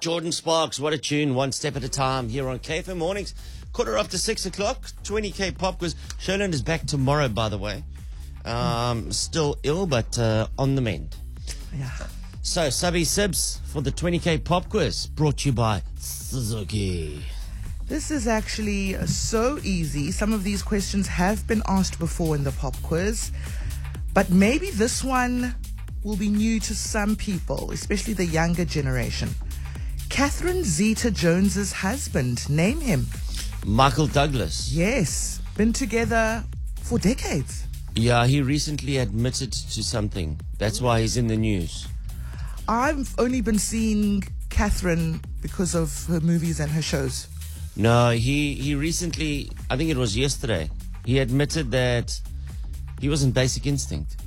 Jordan Sparks, what a tune. One step at a time here on KFM Mornings. 6:15, 20K pop quiz. Sherland is back tomorrow, by the way. Still ill, but on the mend. Yeah. So, Subby Sibs for the 20K pop quiz, brought to you by Suzuki. This is actually so easy. Some of these questions have been asked before in the pop quiz, but maybe this one will be new to some people, especially the younger generation. Catherine Zeta-Jones's husband, name him. Michael Douglas. Yes, been together for decades. Yeah, he recently admitted to something. That's why he's in the news. I've only been seeing Catherine because of her movies and her shows. No, he recently, I think it was yesterday, he admitted that he was in Basic Instinct.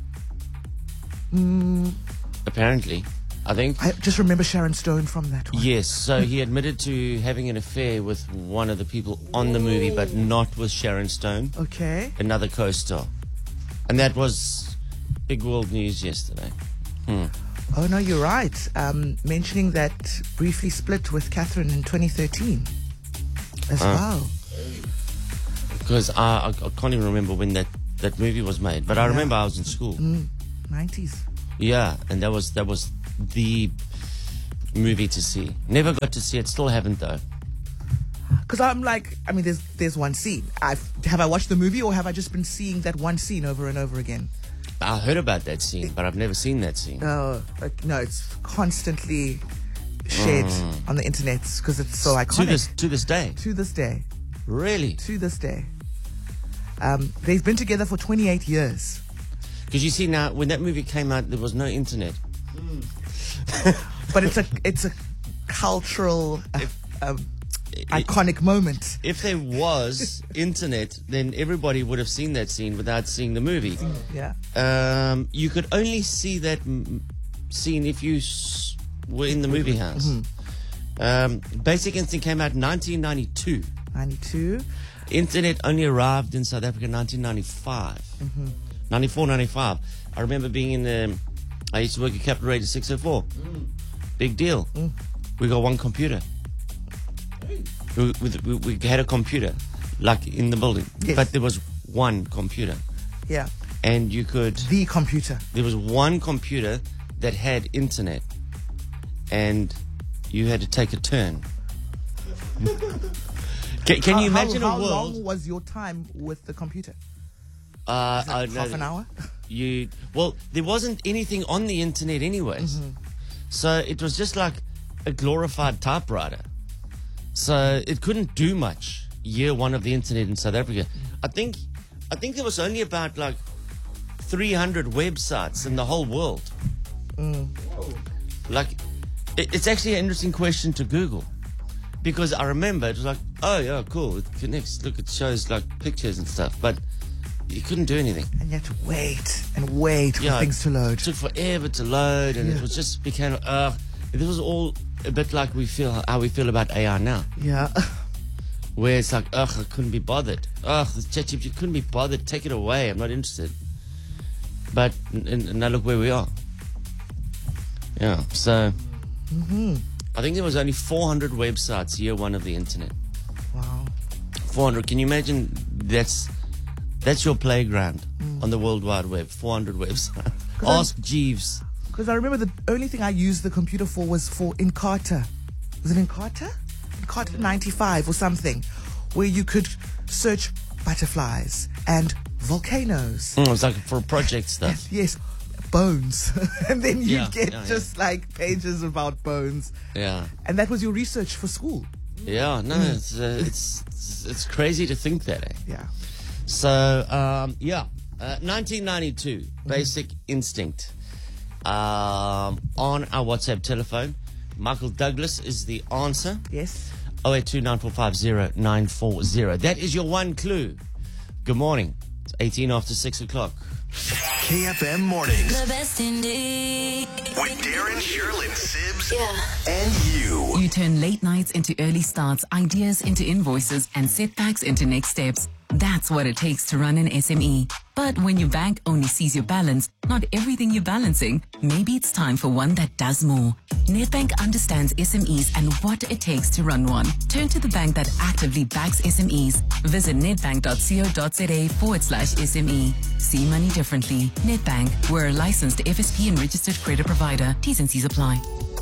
Apparently, I think. I just remember Sharon Stone from that one. Yes, so he admitted to having an affair with one of the people on the movie, but not with Sharon Stone, Okay. another co-star. And that was big world news yesterday. Oh, no, you're right. Mentioning that briefly split with Catherine in 2013 as well. Because I can't even remember when that movie was made, but I remember I was in school. 90s. Yeah, and that was the movie to see. Never got to see it, still haven't though. Because I'm like, I mean, there's one scene. Have I watched the movie or have I just been seeing that one scene over and over again? I heard about that scene, but I've never seen that scene. No, no, it's constantly shared on the internet because it's so iconic. To this day. To this day. Really? To this day. They've been together for 28 years. Because you see now, when that movie came out, there was no internet. But it's a cultural, iconic moment. If there was internet, then everybody would have seen that scene without seeing the movie. Yeah. You could only see that scene if you were in the movie house. Basic Instinct came out in 1992. 92. Internet only arrived in South Africa in 1995. 94, 95. I remember being I used to work at Capital Radio 604. Big deal. We got one computer. We had a computer, like in the building. Yes. But there was one computer. Yeah. And you could... The computer. There was one computer that had internet. And you had to take a turn. Can you imagine a world... How long was your time with the computer? Half an hour? Well, there wasn't anything on the internet anyways. So it was just like a glorified typewriter. So it couldn't do much year one of the internet in South Africa. I think there was only about like 300 websites in the whole world. Like, it's actually an interesting question to Google. Because I remember it was like, oh yeah, cool, it connects, look, it shows like pictures and stuff. But you couldn't do anything. And you had to wait and wait for things to load. It took forever to load, and it was just became. This was all a bit like how we feel about AI now. Yeah. Where it's like, I couldn't be bothered. This ChatGPT couldn't be bothered. Take it away. I'm not interested. But now look where we are. Yeah. So I think there was only 400 websites year one of the internet. Wow. 400. Can you imagine? That's your playground on the World Wide Web. 400 websites. Ask Jeeves. Because I remember the only thing I used the computer for was for Encarta. Was it Encarta? Encarta 95 or something, where you could search butterflies and volcanoes. It was like for project stuff. Yes, bones. And then you get just like pages about bones. Yeah. And that was your research for school. Yeah, no, it's crazy to think that, eh? Yeah. So, 1992, Basic Instinct. On our WhatsApp telephone, Michael Douglas is the answer. Yes. 082-945-0940. That is your one clue. Good morning. It's 18 after 6 o'clock. KFM Mornings. The best indeed. With Darren, Sherlyn, Sibs, and you. You You turn late nights into early starts, ideas into invoices, and setbacks into next steps. That's what it takes to run an SME. But when your bank only sees your balance, not everything you're balancing, maybe it's time for one that does more. Nedbank understands SMEs and what it takes to run one. Turn to the bank that actively backs SMEs. Visit nedbank.co.za/SME. See money differently. Nedbank, we're a licensed FSP and registered credit provider. T's and C's apply.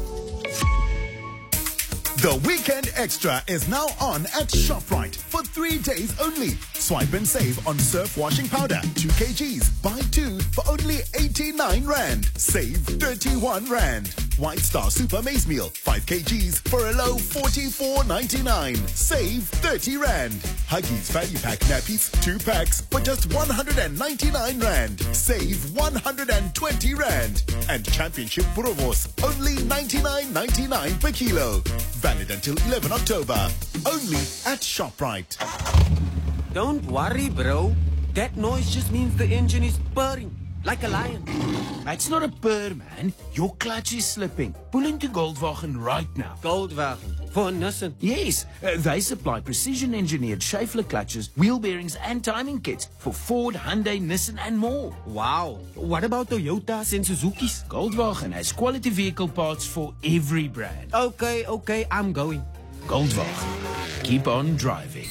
The Weekend Extra is now on at ShopRite for 3 days only. Swipe and save on surf washing powder, 2 kgs. Buy 2 for only 89 Rand. Save 31 Rand. White Star Super Maize Meal, 5 kgs for a low 44.99. Save 30 Rand. Huggies Value Pack Nappies, 2 packs for just 199 Rand. Save 120 Rand. And Championship Boerewors, only 99.99 per kilo. Valid until 11 October. Only at ShopRite. Don't worry, bro. That noise just means the engine is purring like a lion. It's not a purr, man. Your clutch is slipping. Pull into Goldwagen right now. Goldwagen for Nissan. Yes, they supply precision-engineered Schaeffler clutches, wheel bearings, and timing kits for Ford, Hyundai, Nissan, and more. Wow. What about Toyotas and Suzuki's? Goldwagen has quality vehicle parts for every brand. Okay, I'm going. Goldwagen. Keep on driving.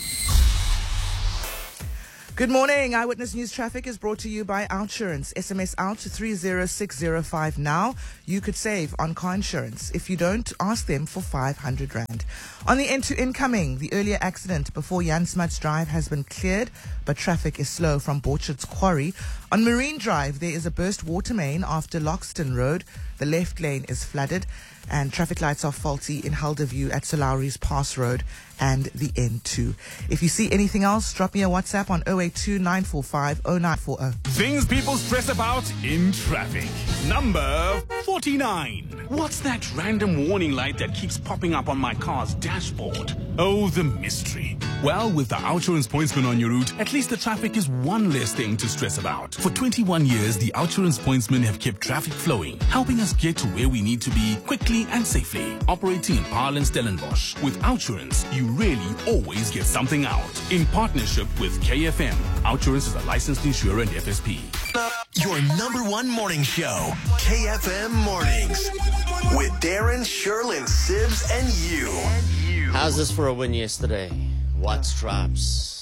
Good morning. Eyewitness News Traffic is brought to you by Outsurance. SMS out to 30605 now. You could save on car insurance. If you don't, ask them for 500 Rand. On the N2 incoming, the earlier accident before Jan Smuts Drive has been cleared, but traffic is slow from Borchards Quarry. On Marine Drive, there is a burst water main after Loxton Road. The left lane is flooded, and traffic lights are faulty in Helderview at Solari's Pass Road and the N2. If you see anything else, drop me a WhatsApp on 082 945 0940. Things people stress about in traffic. Number 49. What's that random warning light that keeps popping up on my car's dashboard? Oh, the mystery. Well, with the Outsurance Pointsman on your route, at least the traffic is one less thing to stress about. For 21 years, the Outsurance Pointsmen have kept traffic flowing, helping us get to where we need to be quickly and safely. Operating in Paarl and Stellenbosch. With Outsurance, you really always get something out. In partnership with KFM, Outsurance is a licensed insurer and FSP. Your #1 morning show, KFM Mornings. With Darren, Sherlyn, Sibs, and you. How's this for a win yesterday? White Stripes.